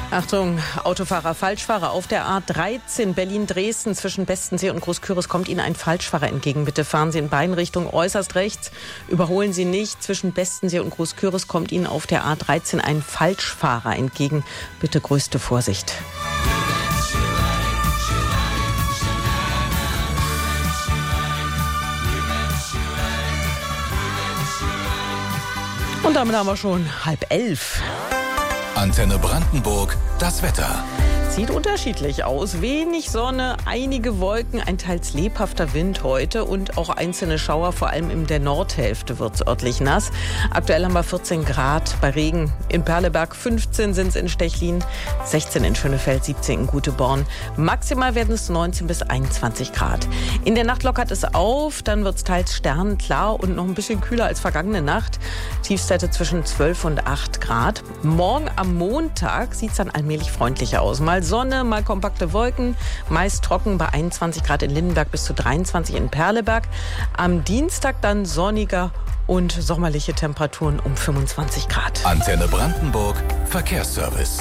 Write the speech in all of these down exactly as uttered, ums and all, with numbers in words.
Achtung, Autofahrer, Falschfahrer auf der A dreizehn Berlin-Dresden zwischen Bestensee und Großküritz kommt Ihnen ein Falschfahrer entgegen. Bitte fahren Sie in beiden Richtungen äußerst rechts. Überholen Sie nicht. Zwischen Bestensee und Großküritz kommt Ihnen auf der A dreizehn ein Falschfahrer entgegen. Bitte größte Vorsicht. Und damit haben wir schon halb elf. Antenne Brandenburg, das Wetter. Sieht unterschiedlich aus. Wenig Sonne, einige Wolken, ein teils lebhafter Wind heute und auch einzelne Schauer, vor allem in der Nordhälfte wird es örtlich nass. Aktuell haben wir vierzehn Grad bei Regen in Perleberg, fünfzehn sind es in Stechlin, sechzehn in Schönefeld, siebzehn in Guteborn. Maximal werden es neunzehn bis einundzwanzig Grad. In der Nacht lockert es auf, dann wird es teils sternklar und noch ein bisschen kühler als vergangene Nacht. Tiefstwerte zwischen zwölf und acht Grad. Morgen am Montag sieht es dann allmählich freundlicher aus. Mal Sonne, mal kompakte Wolken, meist trocken bei einundzwanzig Grad in Lindenberg bis zu dreiundzwanzig in Perleberg. Am Dienstag dann sonniger und sommerliche Temperaturen um fünfundzwanzig Grad. Antenne Brandenburg, Verkehrsservice.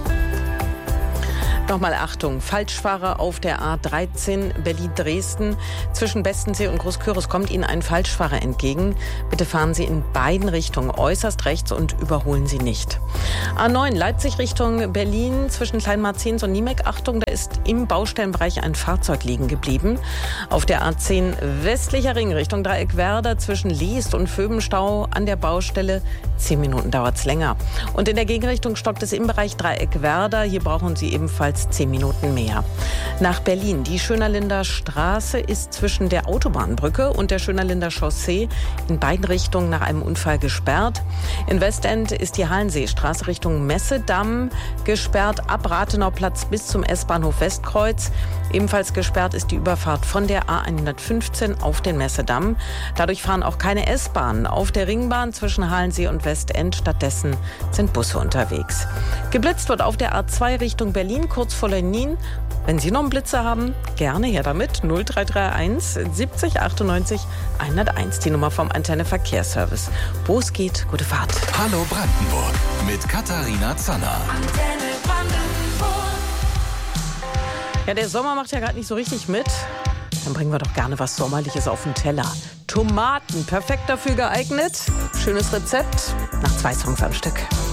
Nochmal Achtung, Falschfahrer auf der A dreizehn Berlin-Dresden. Zwischen Bestensee und Großküritz kommt Ihnen ein Falschfahrer entgegen. Bitte fahren Sie in beiden Richtungen äußerst rechts und überholen Sie nicht. A neun Leipzig Richtung Berlin zwischen Kleinmarzens und Niemek. Achtung, da ist im Baustellenbereich ein Fahrzeug liegen geblieben. Auf der A zehn westlicher Ring Richtung Dreieckwerder zwischen Liest und Vöbenstau an der Baustelle. Zehn Minuten dauert es länger. Und in der Gegenrichtung stockt es im Bereich Dreieckwerder. Hier brauchen Sie ebenfalls zehn Minuten mehr. Nach Berlin. Die Schönerlinder Straße ist zwischen der Autobahnbrücke und der Schönerlinder Chaussee in beiden Richtungen nach einem Unfall gesperrt. In Westend ist die Hallenseestraße Richtung Messedamm gesperrt, ab Rathenauplatz bis zum S-Bahnhof Westkreuz. Ebenfalls gesperrt ist die Überfahrt von der A hundertfünfzehn auf den Messedamm. Dadurch fahren auch keine S-Bahnen auf der Ringbahn zwischen Halensee und Westend. Stattdessen sind Busse unterwegs. Geblitzt wird auf der A zwei Richtung Berlin, kurz vor Lenin. Wenn Sie noch einen Blitzer haben, gerne her damit. null drei drei eins siebzig achtundneunzig hunderteins, die Nummer vom Antenne Verkehrsservice. Wo es geht, gute Fahrt. Hallo Brandenburg mit Katharina Zanner. Antenne Brandenburg. Ja, der Sommer macht ja gerade nicht so richtig mit. Dann bringen wir doch gerne was Sommerliches auf den Teller. Tomaten, perfekt dafür geeignet. Schönes Rezept nach zwei Songs am Stück.